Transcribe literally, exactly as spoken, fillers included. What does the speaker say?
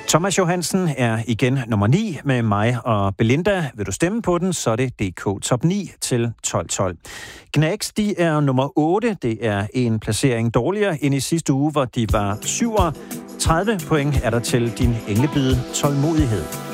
Thomas Johansen er igen nummer ni med mig og Belinda. Vil du stemme på den, så er det D K Top ni til tolv tolv. Gnags, de er nummer otte. Det er en placering dårligere end i sidste uge, hvor de var syv. tredive point er der til din englebide tålmodighed.